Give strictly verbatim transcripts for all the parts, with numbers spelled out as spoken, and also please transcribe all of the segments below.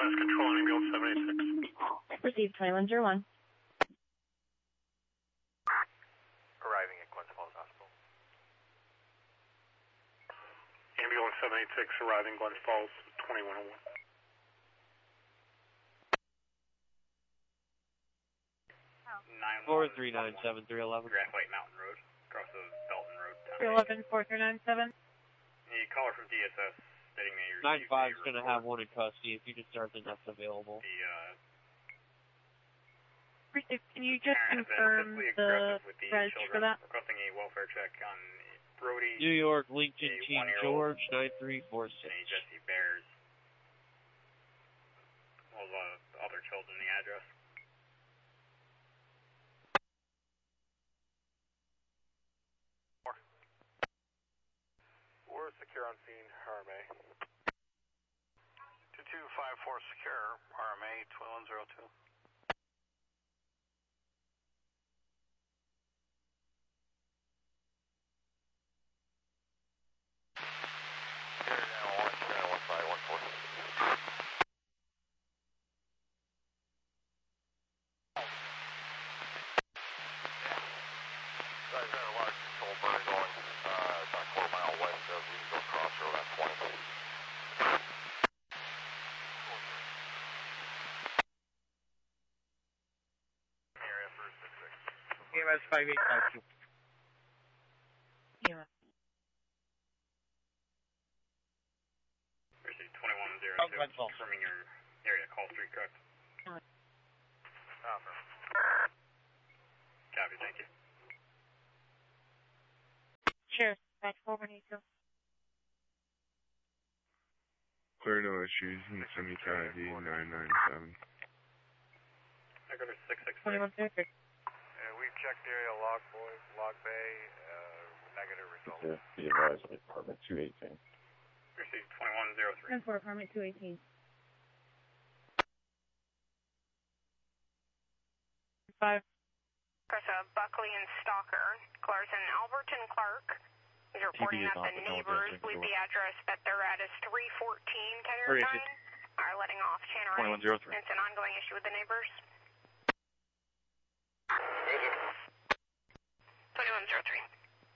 Request control on ambulance seven eighty-six. Received twenty-one zero one. Arriving at Glens Falls Hospital. Ambulance seven eighty-six arriving Glens Falls twenty-one oh one. four three nine seven three eleven. Grand White Mountain Road, across the Belton Road. three eleven four three nine seven. The caller from D S S stating that you nine received five is a going to have one in custody if you just start, then that's available. The, uh, Received. Can you just parent has been confirm physically the aggressive with the reg children, for that? requesting a welfare check on Brody, New York, Lincoln, a Team one-year-old, George, nine three four six. and a Jesse Bears. All the other children in the address. We're secure on scene, R M A. two two five four secure, R M A twenty-one zero two. E M S five eight five two. Yeah. Received twenty-one zero two, Oh, confirming your area call street, correct? Uh, Offer. Copy, thank you. Sheriff, back four one eight two. Clear no issues in semi-T I D nine nine seven. I go to six six three. twenty-one zero three. Uh, we've checked the area log boys, log bay, uh, negative results. Yeah, be advised by Department two eighteen. Received twenty-one zero three. ten four, Apartment two eighteen. Five. Krista, Buckley and Stalker, Clarkson, Albert and Clark is reporting that the neighbors believe the address that they're at is three fourteen Kennertine are letting off Channery. twenty-one zero three. It's an ongoing issue with the neighbors. twenty-one zero three.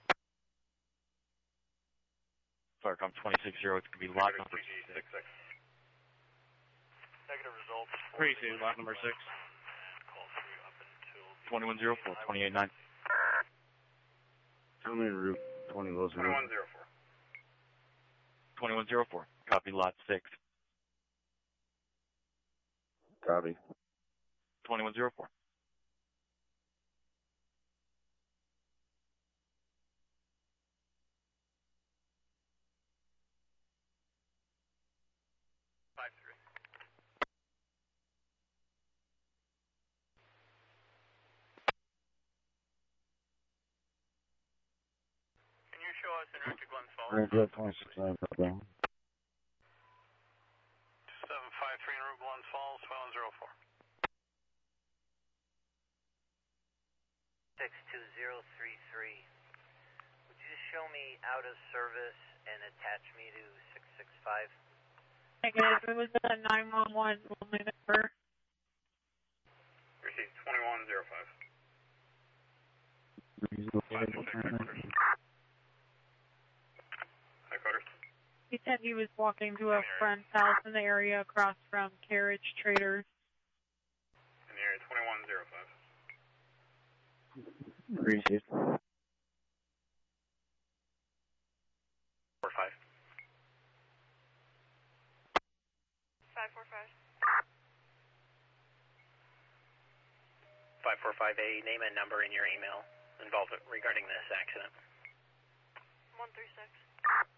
Clark, I'm twenty-six zero. It's going to be lot number six six. Negative results. Appreciate lot number six. twenty-one zero four, twenty-eight nine. Tell me route twenty Los twenty-one zero four. twenty-one zero four. Copy lot six. Copy. twenty-one zero four. Five three. Can you show us in route to Glens Falls? Roger, twenty-six nine, down. seven five three en route Glens Falls, twenty-one zero four. six two zero three three. Would you show me out of service and attach me to six six five? Negative. It was a nine one one only number. Received twenty-one zero five. Headquarters. He said he was walking to a friend's house in the area across from Carriage Traders. In the area twenty-one zero five. Received. Four five. five four five. five four five A, name and number in your email involved regarding this accident. one three six.